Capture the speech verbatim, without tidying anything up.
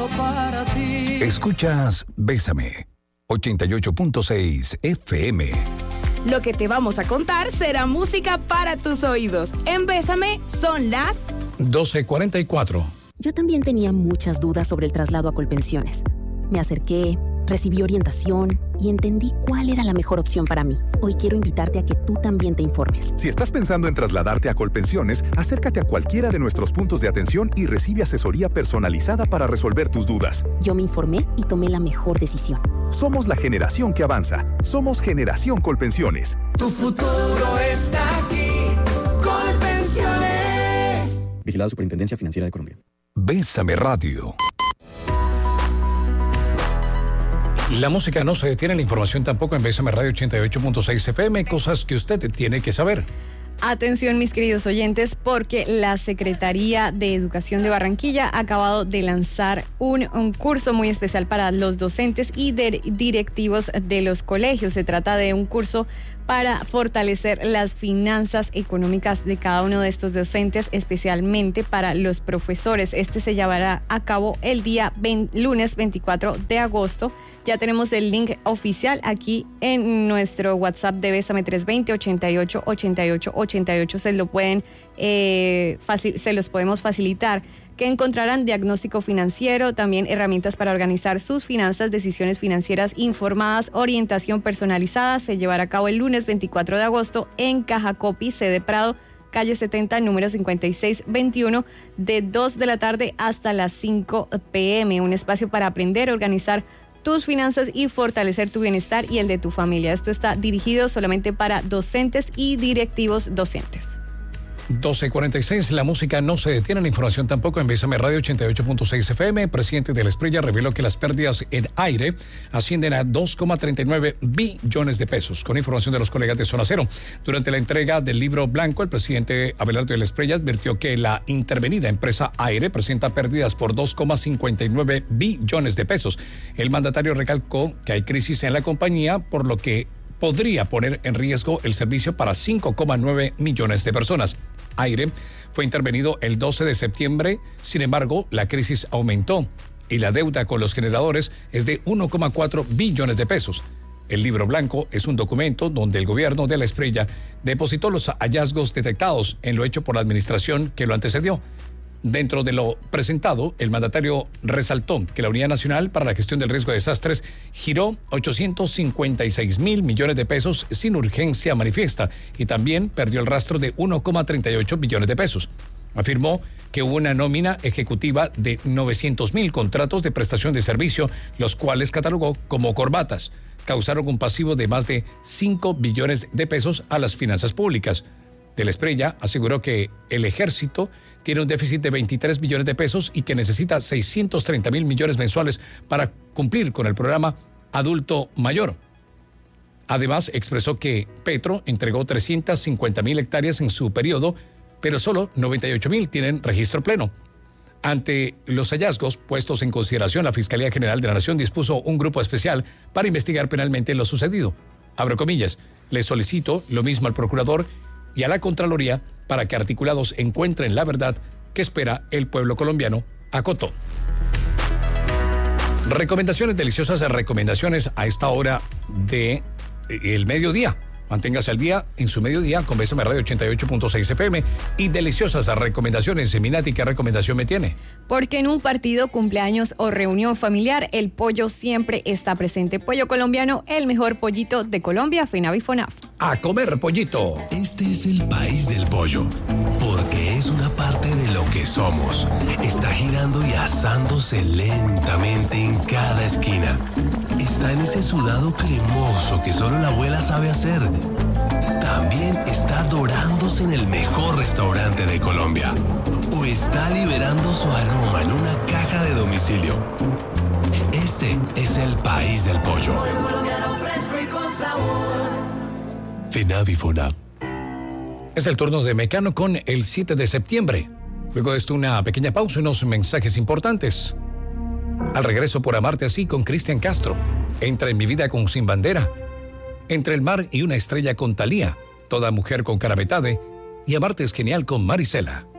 solo para ti. Escuchas Bésame, ochenta y ocho punto seis F M. Lo que te vamos a contar será música para tus oídos. En Bésame son las doce cuarenta y cuatro. Yo también tenía muchas dudas sobre el traslado a Colpensiones. Me acerqué, recibí orientación y entendí cuál era la mejor opción para mí. Hoy quiero invitarte a que tú también te informes. Si estás pensando en trasladarte a Colpensiones, acércate a cualquiera de nuestros puntos de atención y recibe asesoría personalizada para resolver tus dudas. Yo me informé y tomé la mejor decisión. Somos la generación que avanza. Somos Generación Colpensiones. Tu futuro está aquí. Colpensiones. Vigilado Superintendencia Financiera de Colombia. Bésame Radio. La música no se detiene, la información tampoco en Bésame Radio ochenta y ocho punto seis F M, cosas que usted tiene que saber. Atención, mis queridos oyentes, porque la Secretaría de Educación de Barranquilla ha acabado de lanzar un, un curso muy especial para los docentes y de, directivos de los colegios. Se trata de un curso para fortalecer las finanzas económicas de cada uno de estos docentes, especialmente para los profesores. Este se llevará a cabo el día veinte, lunes veinticuatro de agosto. Ya tenemos el link oficial aquí en nuestro WhatsApp de Bésame tres dos cero, ochenta y ocho, ochenta y ocho, ochenta y ocho. Se lo pueden, eh, facil- se los podemos facilitar. Que encontrarán diagnóstico financiero, también herramientas para organizar sus finanzas, decisiones financieras informadas, orientación personalizada. Se llevará a cabo el lunes veinticuatro de agosto en Caja Copy, sede Prado, calle setenta, número cincuenta y seis veintiuno, de dos de la tarde hasta las cinco p m Un espacio para aprender, organizar tus finanzas y fortalecer tu bienestar y el de tu familia. Esto está dirigido solamente para docentes y directivos docentes. doce cuarenta y seis, la música no se detiene, la información tampoco en Bésame Radio ochenta y ocho punto seis F M. El presidente de la Esprella reveló que las pérdidas en aire ascienden a dos coma treinta y nueve billones de pesos. Con información de los colegas de Zona Cero. Durante la entrega del libro blanco, el presidente Abelardo de la Esprella advirtió que la intervenida empresa Aire presenta pérdidas por dos coma cincuenta y nueve billones de pesos. El mandatario recalcó que hay crisis en la compañía, por lo que podría poner en riesgo el servicio para cinco coma nueve millones de personas. Aire fue intervenido el doce de septiembre, sin embargo, la crisis aumentó y la deuda con los generadores es de uno coma cuatro billones de pesos. El libro blanco es un documento donde el gobierno de la Esprella depositó los hallazgos detectados en lo hecho por la administración que lo antecedió. Dentro de lo presentado, el mandatario resaltó que la Unidad Nacional para la Gestión del Riesgo de Desastres giró ochocientos cincuenta y seis mil millones de pesos sin urgencia manifiesta y también perdió el rastro de uno coma treinta y ocho billones de pesos. Afirmó que hubo una nómina ejecutiva de novecientos mil contratos de prestación de servicio, los cuales catalogó como corbatas. Causaron un pasivo de más de cinco billones de pesos a las finanzas públicas. De la Esprella aseguró que el ejército tiene un déficit de veintitrés billones de pesos y que necesita seiscientos treinta mil millones mensuales para cumplir con el programa Adulto Mayor. Además, expresó que Petro entregó trescientas cincuenta mil hectáreas en su periodo, pero solo noventa y ocho mil tienen registro pleno. Ante los hallazgos puestos en consideración, la Fiscalía General de la Nación dispuso un grupo especial para investigar penalmente lo sucedido. Abro comillas, le solicito lo mismo al procurador y a la Contraloría para que articulados encuentren la verdad que espera el pueblo colombiano, acotó. Recomendaciones deliciosas, recomendaciones a esta hora de el mediodía. Manténgase al día en su mediodía con Bésame Radio ochenta y ocho punto seis F M y deliciosas recomendaciones. Minati, ¿qué recomendación me tiene? Porque en un partido, cumpleaños o reunión familiar, el pollo siempre está presente. Pollo colombiano, el mejor pollito de Colombia, FENAV y FONAF. A comer pollito. Este es el país del pollo, porque es una parte de lo que somos. Está girando y asándose lentamente en cada esquina. Está en ese sudado cremoso que solo la abuela sabe hacer. También está dorándose en el mejor restaurante de Colombia. O está liberando su aroma en una caja de domicilio. Este es el país del pollo. Pollo colombiano fresco y con sabor. FENAV y FONAV. Es el turno de Mecano con el siete de septiembre. Luego de esto, una pequeña pausa y unos mensajes importantes. Al regreso, por Amarte Así con Cristian Castro. Entra en mi vida con Sin Bandera. Entre el mar y una estrella con Thalía. Toda mujer con Carametade. Y Amarte es genial con Marisela.